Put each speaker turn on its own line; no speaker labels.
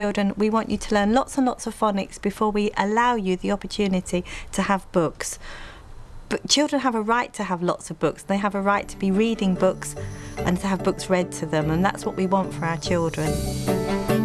Children, we want you to learn lots and lots of phonics before we allow you the opportunity to have books. But children have a right to have lots of books. They have a right to be reading books and to have books read to them, and that's what we want for our children.